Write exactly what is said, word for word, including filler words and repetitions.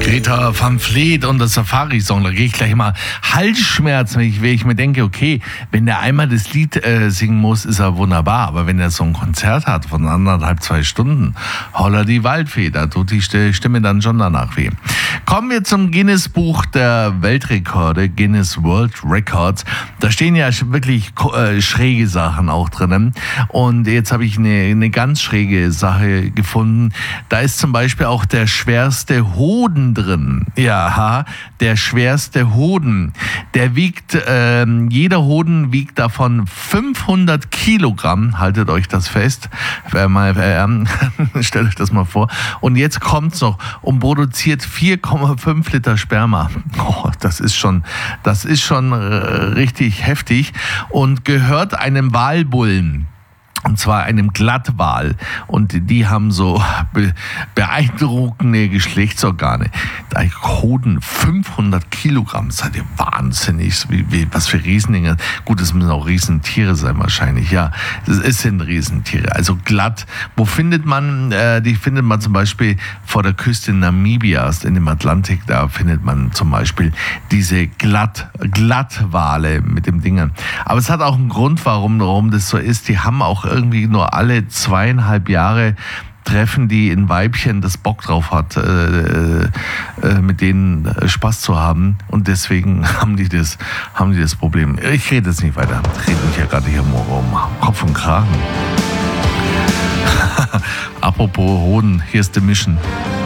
Greta Van Fleet und das Safari-Song, da gehe ich gleich mal Halsschmerzen, wenn ich, wenn ich mir denke, okay, wenn der einmal das Lied äh, singen muss, ist er wunderbar, aber wenn er so ein Konzert hat von anderthalb, zwei Stunden, holla die Waldfee, da tut die Stimme dann schon danach weh. Kommen wir zum Guinness-Buch der Weltrekorde, Guinness World Records. Da stehen ja wirklich äh, schräge Sachen auch drinnen. Und jetzt habe ich eine, eine ganz schräge Sache gefunden. Da ist zum Beispiel auch der schwerste Hoden drin. Ja, der schwerste Hoden. Der wiegt, äh, jeder Hoden wiegt davon fünfhundert Kilogramm. Haltet euch das fest. Äh, mal, äh, stellt euch das mal vor. Und jetzt kommt's noch und produziert vier Komma fünf Liter Sperma. Oh, das ist schon, das ist schon äh, richtig heftig und gehört einem Walbullen. Und zwar einem Glattwal. Und die haben so be- beeindruckende Geschlechtsorgane. Da Hoden fünfhundert Kilogramm. Seid ihr wahnsinnig. Wie, wie, was für Riesendinger. Gut, es müssen auch Riesentiere sein wahrscheinlich. Ja, es sind Riesentiere. Also glatt. Wo findet man, äh, die findet man zum Beispiel vor der Küste Namibias in dem Atlantik. Da findet man zum Beispiel diese Glatt, Glattwale mit dem Dingen. Aber es hat auch einen Grund, warum, warum das so ist. Die haben auch irgendwie nur alle zweieinhalb Jahre treffen die ein Weibchen, das Bock drauf hat, äh, äh, mit denen Spaß zu haben. Und deswegen haben die das, haben die das Problem. Ich rede jetzt nicht weiter. Ich rede mich ja gerade hier um Kopf und Kragen. Apropos Hoden, hier ist The Mission.